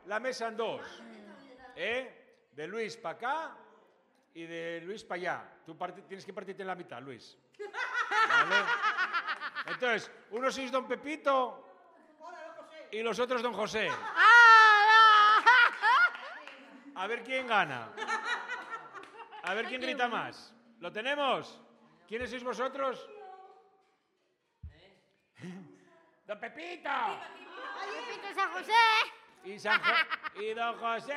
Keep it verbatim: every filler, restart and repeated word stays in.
la mesa en dos. ¿Eh? De Luis para acá y de Luis para allá. Tú tienes que partirte en la mitad, Luis. ¿Vale? Entonces, uno sois don Pepito y los otros don José. A ver quién gana. A ver quién grita más. ¿Lo tenemos? ¿Quiénes sois vosotros? ¡Don Pepito! Pepito San José. Y, San Jo- y don José.